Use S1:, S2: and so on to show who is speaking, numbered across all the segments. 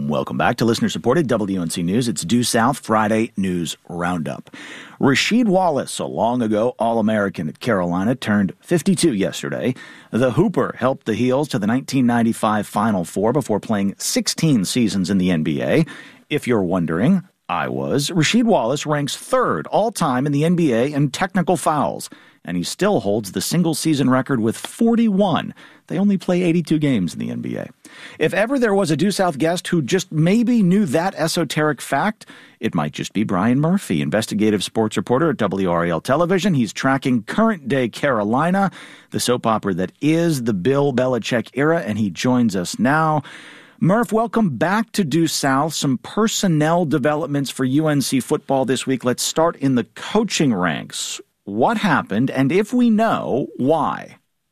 S1: Welcome back to listener-supported WNC News. It's Due South Friday News Roundup. Rasheed Wallace, a long-ago All-American at Carolina, turned 52 yesterday. The Hooper helped the Heels to the 1995 Final Four before playing 16 seasons in the NBA. If you're wondering, I was. Rasheed Wallace ranks third all-time in the NBA in technical fouls, and he still holds the single-season record with 41. They only play 82 games in the NBA. If ever there was a Due South guest who just maybe knew that esoteric fact, it might just be Brian Murphy, investigative sports reporter at WRAL Television. He's tracking current-day Carolina, the soap opera that is the Bill Belichick era, and he joins us now. Murph, welcome back to Due South. Some personnel developments for UNC football this week. Let's start in the coaching ranks. What happened, and if we know, why?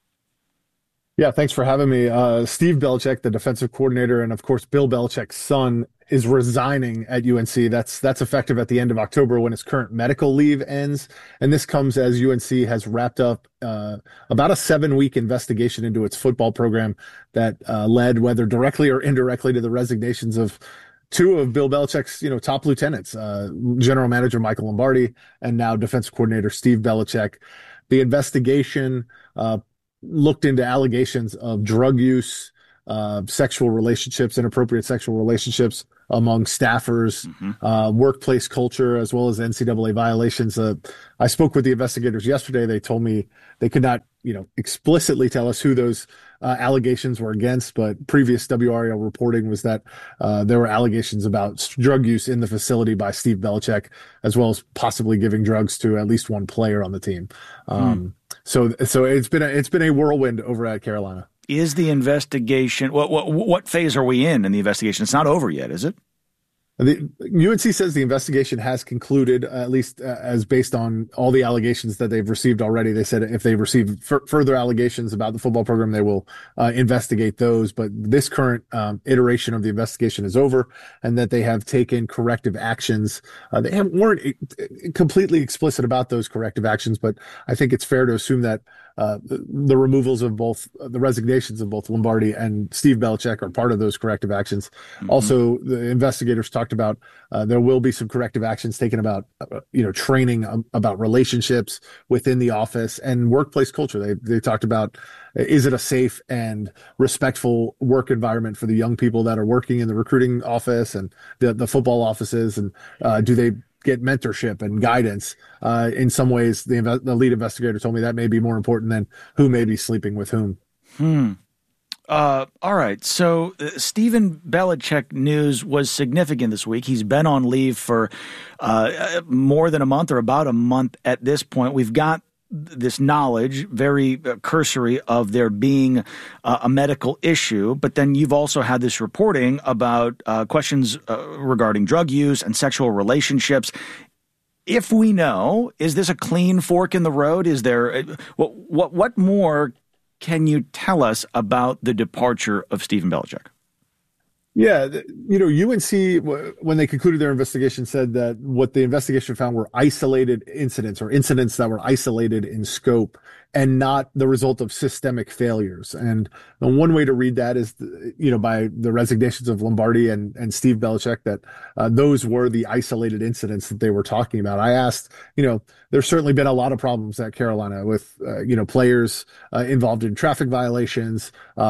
S2: Yeah, thanks for having me. Steve Belichick, the defensive coordinator, and of course, Bill Belichick's son is resigning at UNC. That's effective at the end of October when his current medical leave ends. And this comes as UNC has wrapped up about a 7-week investigation into its football program that led, whether directly or indirectly, to the resignations of two of Bill Belichick's, top lieutenants, General Manager Michael Lombardi and now Defensive Coordinator Steve Belichick. The investigation looked into allegations of drug use, sexual relationships, inappropriate sexual relationships among staffers, workplace culture, as well as NCAA violations. I spoke with the investigators yesterday. They told me they could not, explicitly tell us who those allegations were against, but previous WRAL reporting was that there were allegations about drug use in the facility by Steve Belichick, as well as possibly giving drugs to at least one player on the team. So it's been a whirlwind over at Carolina.
S1: Is the investigation, what phase are we in the investigation? It's not over yet, is it?
S2: The UNC says the investigation has concluded, at least as based on all the allegations that they've received already. They said if they receive further allegations about the football program, they will investigate those. But this current iteration of the investigation is over, and that they have taken corrective actions. They weren't completely explicit about those corrective actions, but I think it's fair to assume that the removals of both, the resignations of both Lombardi and Steve Belichick are part of those corrective actions. Also, the investigators talked about there will be some corrective actions taken about, training about relationships within the office and workplace culture. They talked about, is it a safe and respectful work environment for the young people that are working in the recruiting office and the football offices, and do they get mentorship and guidance? In some ways, the lead investigator told me that may be more important than who may be sleeping with whom.
S1: All right. So Stephen Belichick news was significant this week. He's been on leave for more than a month, or about a month at this point. We've got this knowledge, very cursory, of there being a medical issue, but then you've also had this reporting about questions regarding drug use and sexual relationships. If we know, is this a clean fork in the road? Is there what more can you tell us about the departure of Stephen Belichick?
S2: Yeah, UNC, when they concluded their investigation, said that what the investigation found were isolated incidents, or incidents that were isolated in scope and not the result of systemic failures. And one way to read that is, by the resignations of Lombardi and Steve Belichick, that those were the isolated incidents that they were talking about. I asked, there's certainly been a lot of problems at Carolina with, players involved in traffic violations,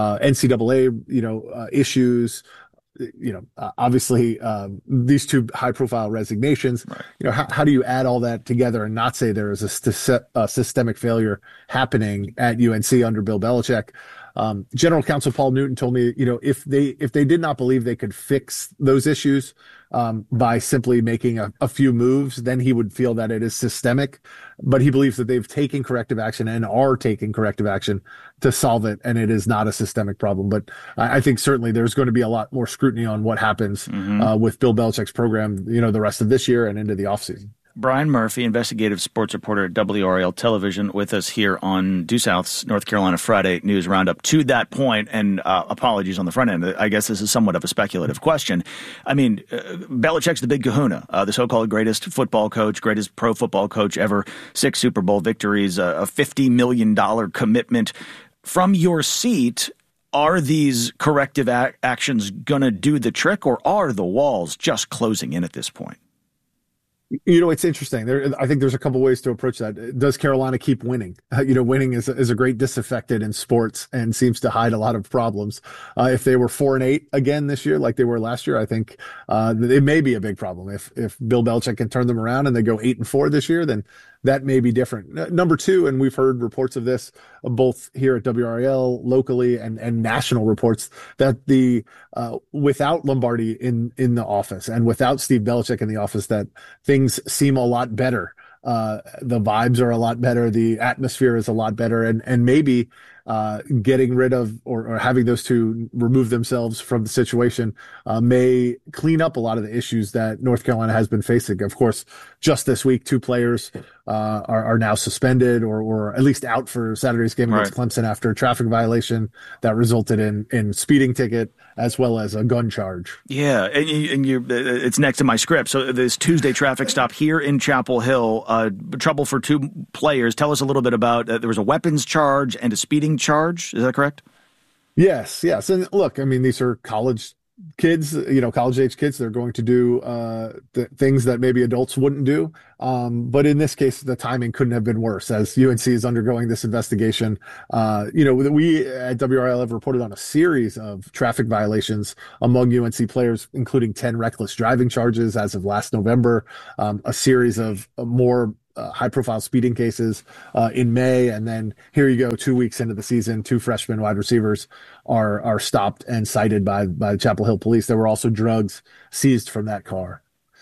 S2: NCAA, issues. Obviously, these two high-profile resignations. Right. How do you add all that together and not say there is a systemic failure happening at UNC under Bill Belichick? General Counsel Paul Newton told me, if they did not believe they could fix those issues by simply making a few moves, then he would feel that it is systemic. But he believes that they've taken corrective action and are taking corrective action to solve it, and it is not a systemic problem. But I think certainly there's going to be a lot more scrutiny on what happens with Bill Belichick's program, the rest of this year and into the offseason.
S1: Brian Murphy, investigative sports reporter at WRAL Television, with us here on Due South's North Carolina Friday News Roundup. To that point, and apologies on the front end, I guess this is somewhat of a speculative question. I mean, Belichick's the big kahuna, the so-called greatest football coach, greatest pro football coach ever, 6 Super Bowl victories, a $50 million commitment. From your seat, Are these corrective actions going to do the trick, or are the walls just closing in at this point?
S2: It's interesting. I think there's a couple ways to approach that. Does Carolina keep winning? Winning is a great disinfectant in sports and seems to hide a lot of problems. If they were 4-8 again this year, like they were last year, I think it may be a big problem. If Bill Belichick can turn them around and they go 8-4 this year, then that may be different. Number two, and we've heard reports of this both here at WRAL locally and national reports, that the without Lombardi in the office and without Steve Belichick in the office, that things seem a lot better. The vibes are a lot better. The atmosphere is a lot better. And maybe getting rid of or having those two remove themselves from the situation may clean up a lot of the issues that North Carolina has been facing. Of course, just this week, 2 players are now suspended or at least out for Saturday's game against Clemson after a traffic violation that resulted in speeding ticket as well as a gun charge.
S1: Yeah, and it's next to my script. So this Tuesday traffic stop here in Chapel Hill, trouble for 2 players. Tell us a little bit about, there was a weapons charge and a speeding charge. Is that correct?
S2: Yes. And look, I mean, these are college kids, college age kids. They're going to do the things that maybe adults wouldn't do. But in this case, the timing couldn't have been worse as UNC is undergoing this investigation. We at WRL have reported on a series of traffic violations among UNC players, including 10 reckless driving charges as of last November, a series of more high-profile speeding cases in May, and then here you go, 2 weeks into the season, 2 freshman wide receivers are stopped and cited by the Chapel Hill police. There were also drugs seized from that car.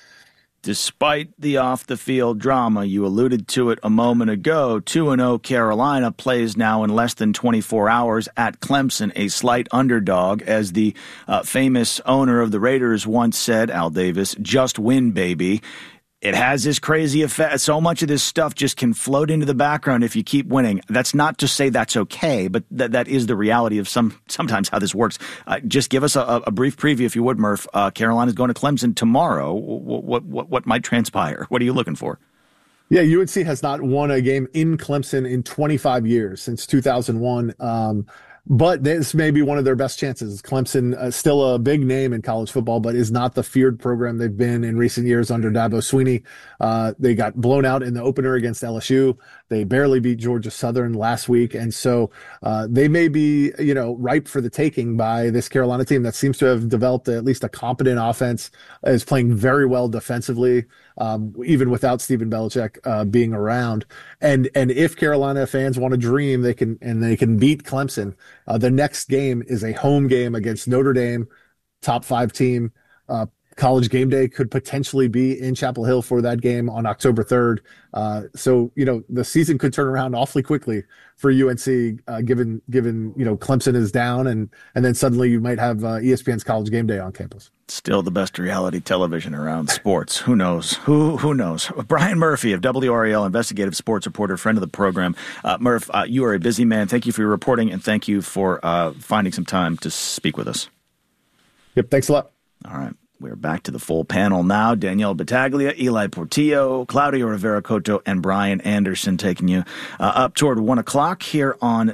S1: Despite the off-the-field drama, you alluded to it a moment ago, 2-0 Carolina plays now in less than 24 hours at Clemson, a slight underdog, as the famous owner of the Raiders once said, Al Davis, "Just win, baby." It has this crazy effect. So much of this stuff just can float into the background if you keep winning. That's not to say that's okay, but that is the reality of sometimes how this works. Just give us a brief preview, if you would, Murph. Carolina's going to Clemson tomorrow. What might transpire? What are you looking for?
S2: Yeah, UNC has not won a game in Clemson in 25 years, since 2001. But this may be one of their best chances. Clemson, still a big name in college football, but is not the feared program they've been in recent years under Dabo Swinney. They got blown out in the opener against LSU. They barely beat Georgia Southern last week. And so they may be, ripe for the taking by this Carolina team that seems to have developed at least a competent offense, is playing very well defensively, even without Stephen Belichick being around. And if Carolina fans want to dream, they can beat Clemson. The next game is a home game against Notre Dame, top 5 team. College game day could potentially be in Chapel Hill for that game on October 3rd. So the season could turn around awfully quickly for UNC, given Clemson is down, and then suddenly you might have ESPN's College Game Day on campus.
S1: Still the best reality television around sports. Who knows? Who knows? Brian Murphy of WRAL, investigative sports reporter, friend of the program. Murph, you are a busy man. Thank you for your reporting, and thank you for finding some time to speak with us.
S2: Yep, thanks a lot.
S1: All right. We're back to the full panel now. Danielle Battaglia, Eli Portillo, Claudio Rivera-Cotto, and Brian Anderson taking you up toward 1 o'clock here on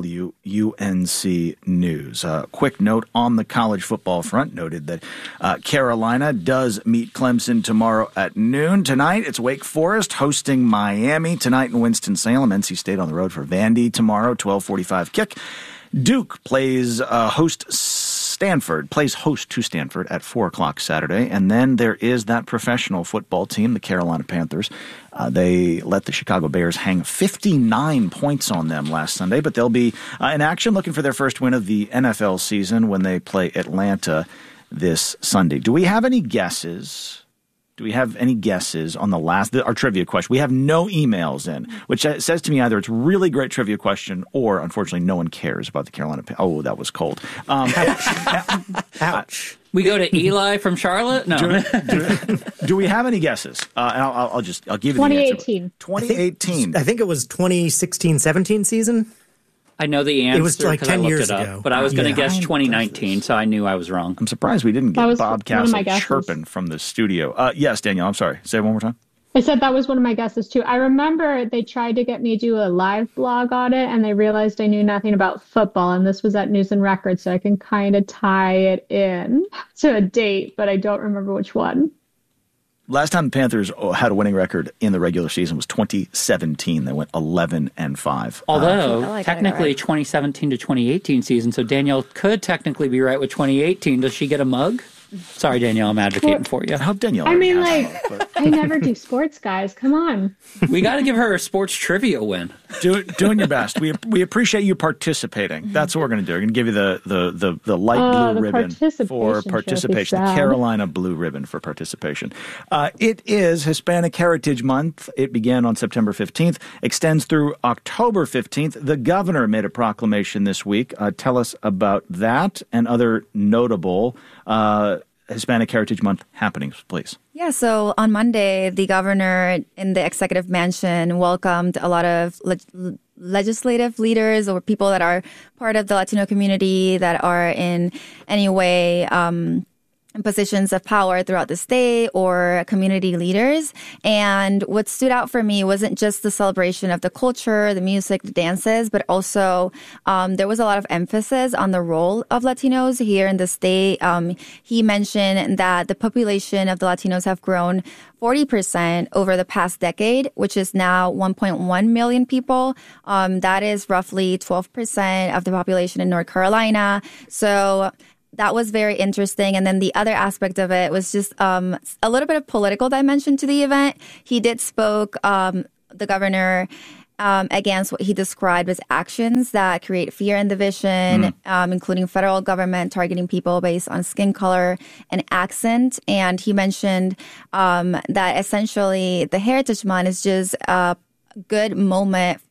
S1: WUNC News. Quick note on the college football front, noted that Carolina does meet Clemson tomorrow at noon. Tonight, it's Wake Forest hosting Miami. Tonight in Winston-Salem, NC State on the road for Vandy tomorrow, 12:45 kick. Duke plays host to Stanford at 4 o'clock Saturday. And then there is that professional football team, the Carolina Panthers. They let the Chicago Bears hang 59 points on them last Sunday, but they'll be in action looking for their first win of the NFL season when they play Atlanta this Sunday. Do we have any guesses? On our trivia question? We have no emails in, which says to me either it's a really great trivia question or, unfortunately, no one cares about the Carolina. Oh, that was cold.
S3: Ouch. We go to Eli from Charlotte? No.
S1: Do we have any guesses? And I'll give you the answer. 2018.
S4: I think it was 2016-17 season.
S3: I know the answer.
S4: It was like 10 years ago.
S3: But I was going to guess 2019, so I knew I was wrong.
S1: I'm surprised we didn't get Bob Castle chirping from the studio. Yes, Danielle, I'm sorry. Say it one more time.
S5: I said that was one of my guesses too. I remember they tried to get me to do a live blog on it, and they realized I knew nothing about football, and this was at News and Records, so I can kind of tie it in to a date, but I don't remember which one.
S1: Last time the Panthers had a winning record in the regular season was 2017. They went 11-5.
S3: Although, technically, 2017 to 2018 season, so Danielle could technically be right with 2018. Does she get a mug? Sorry, Danielle, I'm advocating for you.
S1: I hope Danielle.
S5: I mean, I never do sports, guys. Come on.
S3: We got to give her a sports trivia win.
S1: Doing your best. We appreciate you participating. That's what we're going to do. We're going to give you the light blue ribbon for participation. The Carolina blue ribbon for participation. It is Hispanic Heritage Month. It began on September 15th, extends through October 15th. The governor made a proclamation this week. Tell us about that and other notable Hispanic Heritage Month happenings, please.
S6: Yeah, so on Monday, the governor in the executive mansion welcomed a lot of legislative leaders or people that are part of the Latino community that are in any way positions of power throughout the state or community leaders. And what stood out for me wasn't just the celebration of the culture, the music, the dances, but also there was a lot of emphasis on the role of Latinos here in the state. He mentioned that the population of the Latinos have grown 40% over the past decade, which is now 1.1 million people. That is roughly 12% of the population in North Carolina. So that was very interesting. And then the other aspect of it was just a little bit of political dimension to the event. He did spoke, the governor, against what he described as actions that create fear and division, including federal government targeting people based on skin color and accent. And he mentioned that essentially the Heritage Month is just a good moment